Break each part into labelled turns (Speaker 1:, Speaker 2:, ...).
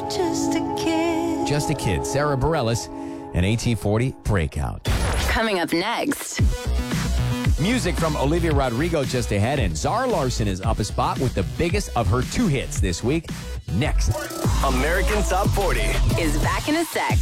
Speaker 1: Just a Kid, Sarah Bareilles, and AT40 Breakout.
Speaker 2: Coming up next.
Speaker 1: Music from Olivia Rodrigo just ahead, and Zara Larsson is up a spot with the biggest of her 2 hits this week. Next.
Speaker 3: American Top 40
Speaker 2: Is back in a sec.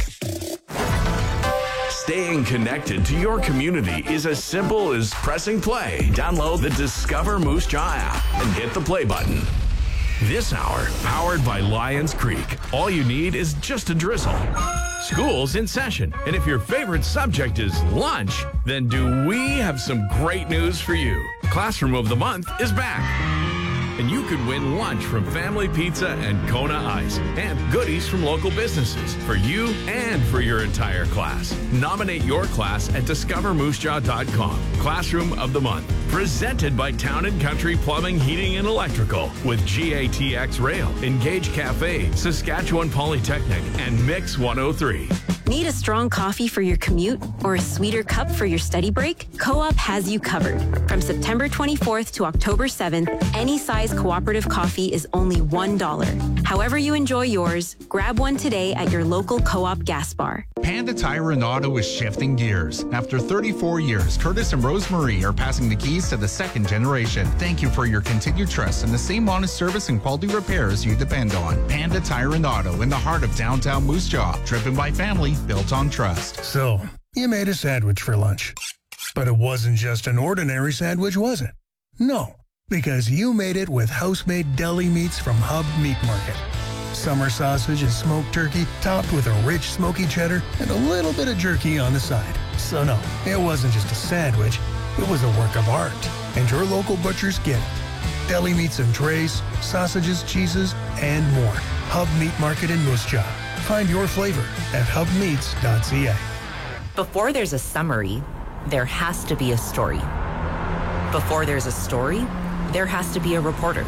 Speaker 3: Staying connected to your community is as simple as pressing play. Download the Discover Moose Jaw app and hit the play button. This hour, powered by Lions Creek. All you need is just a drizzle. School's in session, and if your favorite subject is lunch, then do we have some great news for you. Classroom of the Month is back. And you could win lunch from Family Pizza and Kona Ice, and goodies from local businesses for you and for your entire class. Nominate your class at discovermoosejaw.com. Classroom of the Month, presented by Town & Country Plumbing, Heating, and Electrical with GATX Rail, Engage Cafe, Saskatchewan Polytechnic, and Mix 103.
Speaker 4: Need a strong coffee for your commute or a sweeter cup for your study break? Co-op has you covered. From September 24th to October 7th, any size cooperative coffee is only $1. However you enjoy yours, grab one today at your local Co-op gas bar.
Speaker 5: Panda Tire and Auto is shifting gears. After 34 years, Curtis and Rosemarie are passing the keys to the second generation. Thank you for your continued trust and the same honest service and quality repairs you depend on. Panda Tire and Auto in the heart of downtown Moose Jaw. Driven by family, built on trust.
Speaker 6: So, you made a sandwich for lunch. But it wasn't just an ordinary sandwich, was it? No, because you made it with house-made deli meats from Hub Meat Market. Summer sausage and smoked turkey topped with a rich smoky cheddar and a little bit of jerky on the side. So no, it wasn't just a sandwich, it was a work of art. And your local butchers get it. Deli meats and trays, sausages, cheeses, and more. Hub Meat Market in Moose Jaw. Find your flavor at hubmeats.ca.
Speaker 7: Before there's a summary, there has to be a story. Before there's a story, there has to be a reporter.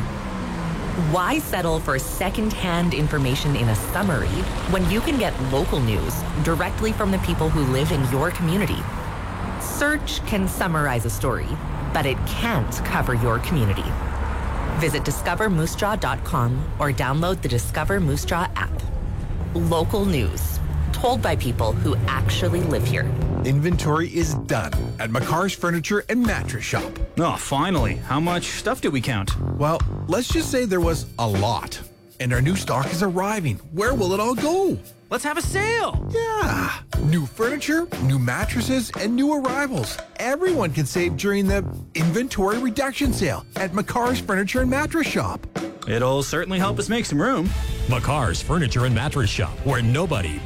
Speaker 7: Why settle for second-hand information in a summary when you can get local news directly from the people who live in your community? Search can summarize a story, but it can't cover your community. Visit discovermoosejaw.com or download the Discover Moose Jaw app. Local news, told by people who actually live here.
Speaker 8: Inventory is done at McCarr's Furniture and Mattress Shop.
Speaker 9: Oh, finally. How much stuff did we count?
Speaker 8: Well, let's just say there was a lot. And our new stock is arriving. Where will it all go?
Speaker 9: Let's have a sale.
Speaker 8: Yeah. New furniture, new mattresses, and new arrivals. Everyone can save during the inventory reduction sale at McCarr's Furniture and Mattress Shop.
Speaker 9: It'll certainly help us make some room.
Speaker 10: McCarr's Furniture and Mattress Shop, where nobody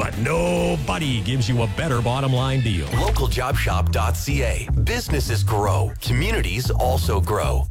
Speaker 10: gives you a better bottom line deal.
Speaker 3: LocalJobShop.ca. Businesses grow. Communities also grow.